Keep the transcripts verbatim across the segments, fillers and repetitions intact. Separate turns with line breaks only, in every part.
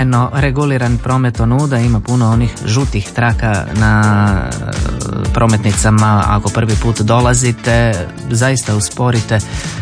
reguliran promet onuda, ima puno onih žutih traka na prometnicama. Ako prvi put dolazite, zaista usporite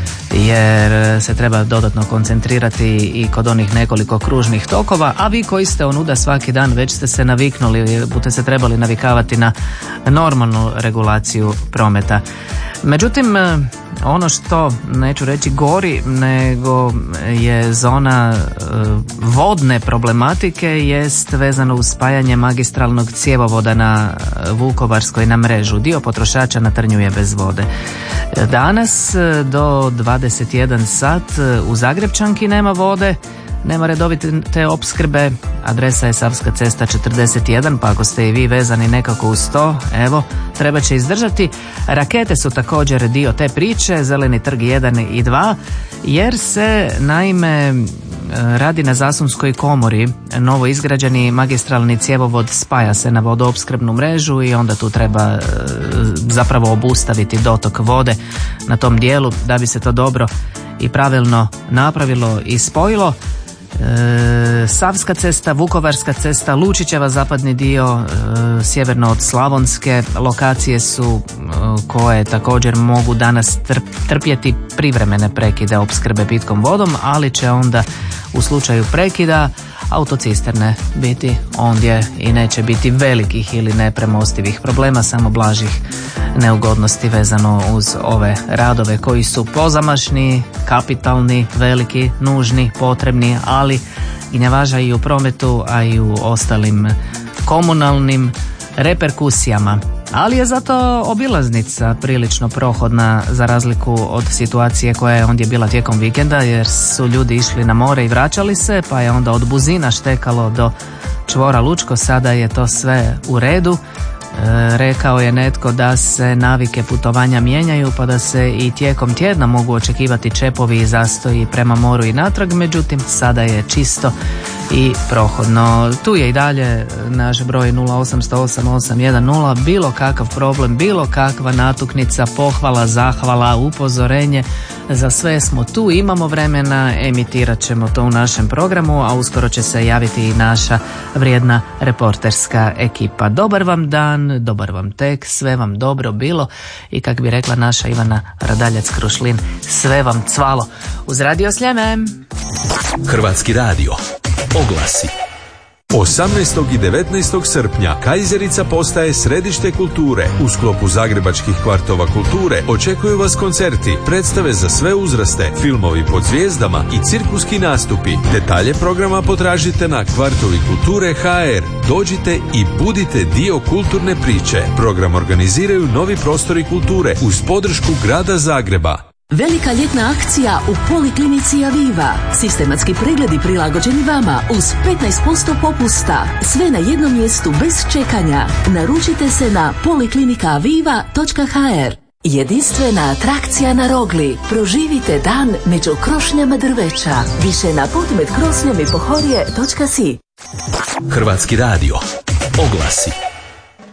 jer se treba dodatno koncentrirati i kod onih nekoliko kružnih tokova, a vi koji ste onuda svaki dan već ste se naviknuli, budete se trebali navikavati na normalnu regulaciju prometa. Međutim, ono što, neću reći gori, nego je zona vodne problematike jest vezano uz spajanje magistralnog cjevovoda na Vukovarskoj na mrežu. Dio potrošača na Trnju je bez vode. Danas do dvadeset jedan sat u Zagrepčanki nema vode, nema redovite te opskrbe, adresa je Savska cesta četrdeset jedan, pa ako ste i vi vezani nekako uz to, evo, treba će izdržati. Rakete su također dio te priče, Zeleni trg jedan i dva, jer se naime radi na Zasumskoj komori, novo izgrađeni magistralni cjevovod spaja se na vodoopskrbnu mrežu i onda tu treba zapravo obustaviti dotok vode na tom dijelu da bi se to dobro i pravilno napravilo i spojilo. E, Savska cesta, Vukovarska cesta, Lučićeva zapadni dio, e, sjeverno od Slavonske, lokacije su e, koje također mogu danas trp, trpjeti privremene prekide opskrbe pitkom vodom, ali će onda u slučaju prekida autocisterne biti ondje i neće biti velikih ili nepremostivih problema, samo blažih neugodnosti vezano uz ove radove koji su pozamašni, kapitalni, veliki, nužni, potrebni, ali gnjavaža i u prometu, a i u ostalim komunalnim reperkusijama. Ali je zato obilaznica prilično prohodna za razliku od situacije koja je ondje bila tijekom vikenda, jer su ljudi išli na more i vraćali se, pa je onda od Buzina štekalo do čvora Lučko. Sada je to sve u redu. E, rekao je netko da se navike putovanja mijenjaju, pa da se i tijekom tjedna mogu očekivati čepovi i zastoji prema moru i natrag, međutim sada je čisto i prohodno. Tu je i dalje naš broj nula osam sto osam osam jedan nula, bilo kakav problem, bilo kakva natuknica, pohvala, zahvala, upozorenje, za sve smo tu, imamo vremena, emitirat ćemo to u našem programu, a uskoro će se javiti i naša vrijedna reporterska ekipa. Dobar vam dan, dobar vam tek, sve vam dobro bilo i kak bi rekla naša Ivana Radaljac-Krušlin, sve vam cvalo. Uz Radio Sljeme.
Hrvatski radio. Oglasi. osamnaestog i devetnaestog srpnja Kajzerica postaje središte kulture. U sklopu zagrebačkih kvartova kulture očekuju vas koncerti, predstave za sve uzraste, filmovi pod zvijezdama i cirkuski nastupi. Detalje programa potražite na kvartovi kulture točka ha er. Dođite i budite dio kulturne priče. Program organiziraju Novi prostori kulture uz podršku grada Zagreba.
Velika ljetna akcija u Poliklinici Aviva. Sistematski pregledi prilagođeni vama uz petnaest posto popusta. Sve na jednom mjestu bez čekanja. Naručite se na poliklinika aviva točka ha er. Jedinstvena atrakcija na Rogli. Proživite dan među krošnjama drveća. Više na podmet krosnjom i pohorje točka si.
Hrvatski radio. Oglasi.